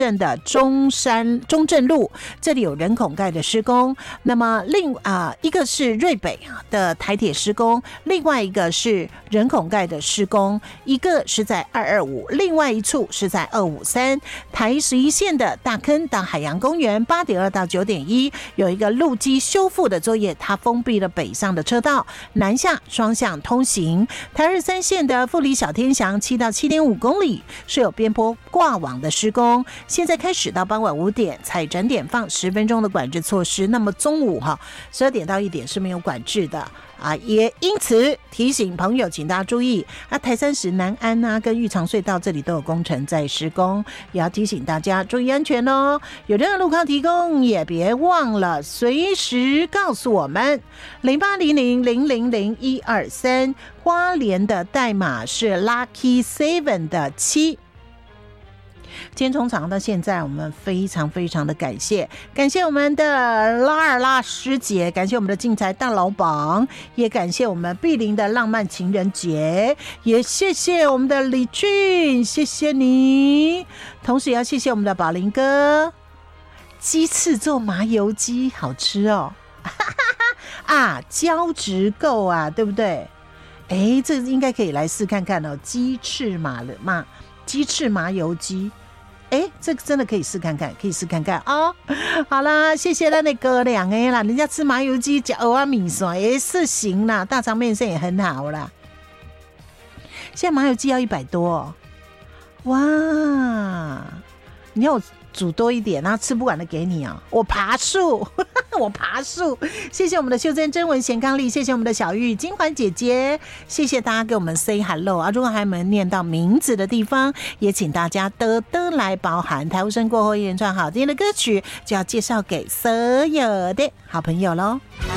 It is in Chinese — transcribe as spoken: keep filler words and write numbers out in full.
镇的中山中正路，这里有人孔盖的施工。那么另啊、呃、一个是瑞北的台铁施工，另外一个是人孔盖的施工，一个是在二二五，另外一处是在二五三。台十一线的大坑到海洋公园八点二到九点一有一个路基修复的作业，它封闭了北上的车道，南下双向通行。台二三线的富里小天祥七到七点五公里是有边坡挂网的施工。现在开始到傍晚五点，采整点放十分钟的管制措施。那么中午哈十二点到一点是没有管制的啊，也因此提醒朋友，请大家注意啊，台三十南安啊跟玉长隧道这里都有工程在施工，也要提醒大家注意安全哦。有任何路况提供，也别忘了随时告诉我们零八零零零零零一二三，花莲的代码是 Lucky Seven 的七。今天从早上到现在，我们非常非常的感谢，感谢我们的拉尔拉师姐，感谢我们的竞财大老板，也感谢我们碧林的浪漫情人节，也谢谢我们的李俊，谢谢你，同时也要谢谢我们的宝林哥，鸡翅做麻油鸡好吃哦，啊，胶质够啊，对不对？哎，这应该可以来试看看哦，鸡翅麻了嘛，鸡翅麻油鸡。哎，这个真的可以试看看，可以试看看啊、哦！好啦，谢谢咱的哥俩哎啦，人家吃麻油鸡加蚵仔米线也是行啦，大肠面线也很好啦。现在麻油鸡要一百多、哦，哇！你要我煮多一点，然后吃不完的给你啊、哦！我爬树，我爬树。谢谢我们的秀珍、真文、贤康丽，谢谢我们的小玉、金环姐姐，谢谢大家给我们 say hello 啊！如果还没念到名字的地方，也请大家多多来包涵。台呼声过后，一连串好听的歌曲就要介绍给所有的好朋友喽。